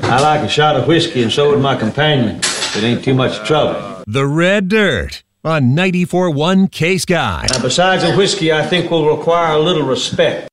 I like a shot of whiskey, and so would my companion. It ain't too much trouble. The Red Dirt on 94.1 K-Sky. Now, besides the whiskey, I think we'll require a little respect.